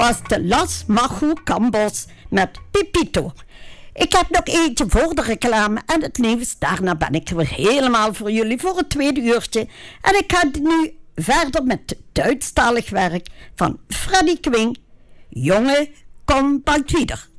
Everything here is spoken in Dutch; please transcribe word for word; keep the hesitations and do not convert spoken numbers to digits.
was de Las Machu Cambos met Pipito. Ik heb nog eentje voor de reclame en het nieuws. Daarna ben ik weer helemaal voor jullie voor het tweede uurtje. En ik ga nu verder met Duitsstalig werk van Freddy Quinn. Jongen, kom bald wieder.